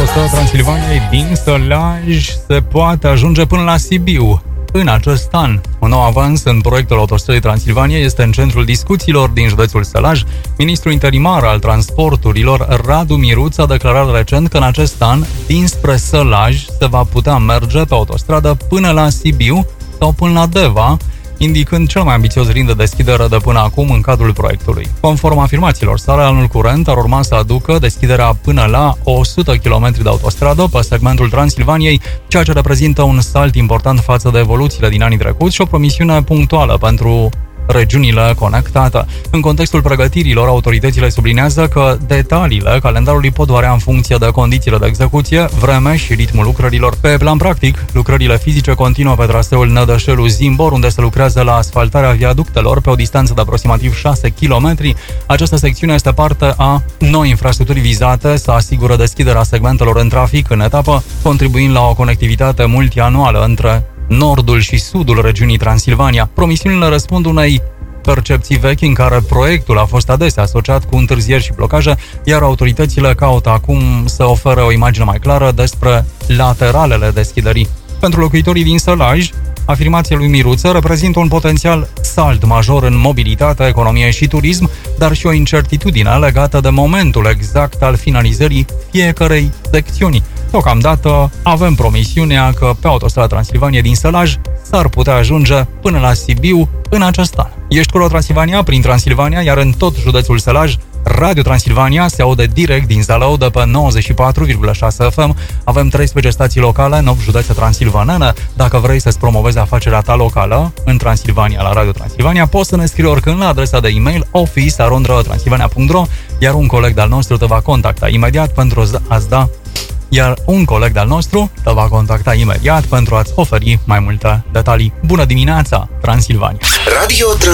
autostrada Transilvaniei din Sălaj se poate ajunge până la Sibiu în acest an. Un nou avans în proiectul autostrăzii Transilvaniei este în centrul discuțiilor din județul Sălaj. Ministrul interimar al transporturilor, Radu Miruț, a declarat recent că în acest an, dinspre Sălaj, se va putea merge pe autostradă până la Sibiu sau până la Deva, indicând cel mai ambițios ritm de deschidere de până acum în cadrul proiectului. Conform afirmațiilor sale, anul curent ar urma să aducă deschiderea până la 100 km de autostradă pe segmentul Transilvaniei, ceea ce reprezintă un salt important față de evoluțiile din anii trecuți și o promisiune punctuală pentru regiunile conectate. În contextul pregătirilor, autoritățile sublinează că detaliile calendarului pot varia în funcție de condițiile de execuție, vreme și ritmul lucrărilor. Pe plan practic, lucrările fizice continuă pe traseul Nădășelu-Zimbor, unde se lucrează la asfaltarea viaductelor pe o distanță de aproximativ 6 km. Această secțiune este parte a noi infrastructuri vizate să asigure deschiderea segmentelor în trafic în etapă, contribuind la o conectivitate multianuală între nordul și sudul regiunii Transilvania. Promisiunile răspund unei percepții vechi în care proiectul a fost adesea asociat cu întârzieri și blocaje, iar autoritățile caută acum să ofere o imagine mai clară despre lateralele deschiderii. Pentru locuitorii din Sălaj, afirmația lui Miruță reprezintă un potențial salt major în mobilitate, economie și turism, dar și o incertitudine legată de momentul exact al finalizării fiecărei secțiuni. Deocamdată avem promisiunea că pe autostrada Transilvania din Sălaj s-ar putea ajunge până la Sibiu în acest an. Ești cu Transilvania prin Transilvania, iar în tot județul Sălaj, Radio Transilvania se aude direct din Zalău de pe 94,6 FM. Avem 13 stații locale în 8 județe transilvanene. Dacă vrei să-ți promovezi afacerea ta locală în Transilvania la Radio Transilvania, poți să ne scrii oricând la adresa de e-mail office@transilvania.ro, iar un coleg de-al nostru te va contacta imediat pentru a-ți oferi mai multe detalii. Bună dimineața, Transilvania! Radio